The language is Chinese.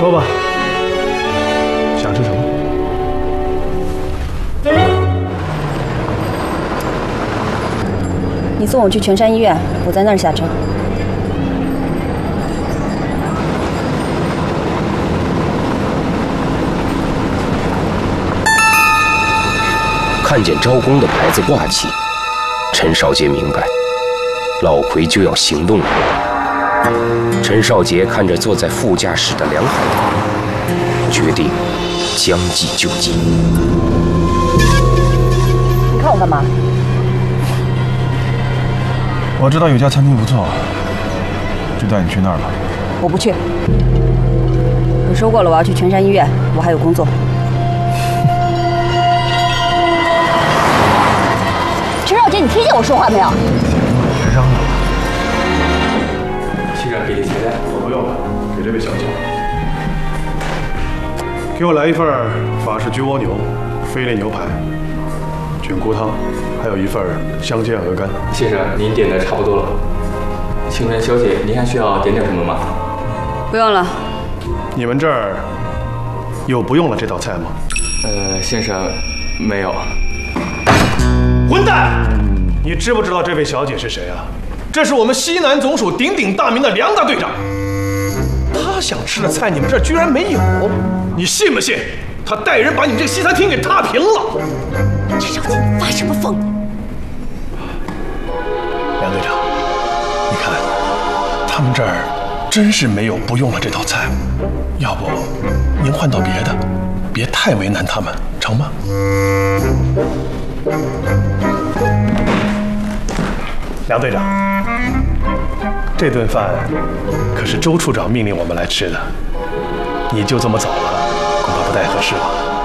说吧，想吃什么？ 你送我去全山医院，我在那儿下车。 看见招工的牌子挂起，陈少杰明白，老奎就要行动了。陈少杰看着坐在副驾驶的梁海棠，决定将计就计。 你看我干嘛？ 我知道有家餐厅不错，就带你去那儿吧。 我不去。我说过了，我要去全山医院，我还有工作。陈少杰，你听见我说话没有？ 别嚷了。 先生，给点菜单。 我不用了，给这位小姐。给我来一份法式焗蜗牛、菲力牛排、菌菇汤，还有一份香煎鹅肝。 先生，您点的差不多了。请问小姐，您还需要点什么吗？ 不用了。 你们这儿有不用了这道菜吗？ 先生，没有。 混蛋！你知不知道这位小姐是谁啊？这是我们西南总署鼎鼎大名的梁大队长。他想吃的菜，你们这儿居然没有，你信不信？他带人把你们这个西餐厅给踏平了。 陈少杰，你发什么疯？ 梁队长，你看，他们这儿真是没有不用了这道菜，要不您换到别的，别太为难他们，成吗？梁队长，这顿饭可是周处长命令我们来吃的，你就这么走了，恐怕不太合适吧？